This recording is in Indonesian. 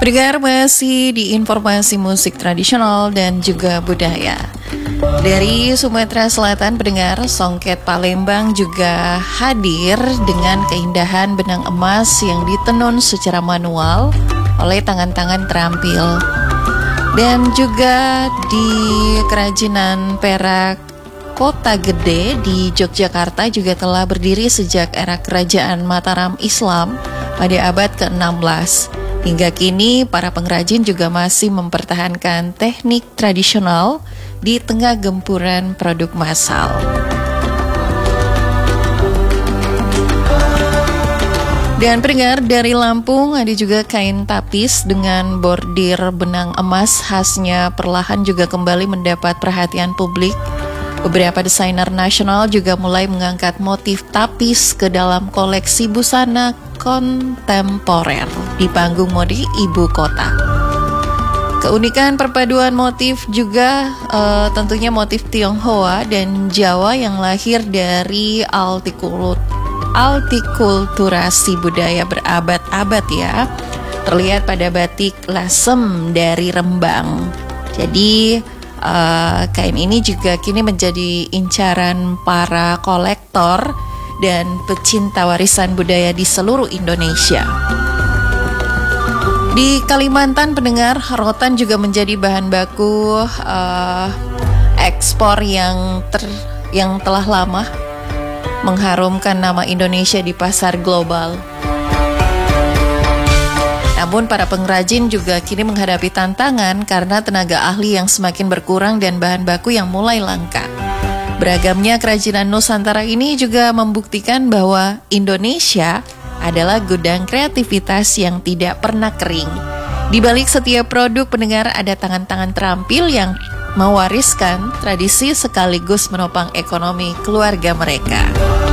Pendengar, masih di informasi musik tradisional dan juga budaya. Dari Sumatera Selatan, pendengar, Songket Palembang juga hadir dengan keindahan benang emas yang ditenun secara manual oleh tangan-tangan terampil. Dan juga di Kerajinan Perak Kota Gede di Yogyakarta juga telah berdiri sejak era Kerajaan Mataram Islam pada abad ke-16. Hingga kini, para pengrajin juga masih mempertahankan teknik tradisional di tengah gempuran produk massal. Dan pendengar, dari Lampung ada juga kain tapis dengan bordir benang emas khasnya perlahan juga kembali mendapat perhatian publik. Beberapa desainer nasional juga mulai mengangkat motif tapis ke dalam koleksi busana kontemporer di panggung mode ibu kota. Keunikan perpaduan motif juga tentunya motif Tionghoa dan Jawa yang lahir dari altikulturasi budaya berabad-abad ya. Terlihat pada batik lasem dari Rembang. Jadi kain ini juga kini menjadi incaran para kolektor dan pecinta warisan budaya di seluruh Indonesia. Di Kalimantan, pendengar, rotan juga menjadi bahan baku ekspor yang telah lama mengharumkan nama Indonesia di pasar global. Namun para pengrajin juga kini menghadapi tantangan karena tenaga ahli yang semakin berkurang dan bahan baku yang mulai langka. Beragamnya kerajinan Nusantara ini juga membuktikan bahwa Indonesia adalah gudang kreativitas yang tidak pernah kering. Di balik setiap produk, pendengar, ada tangan-tangan terampil yang mewariskan tradisi sekaligus menopang ekonomi keluarga mereka.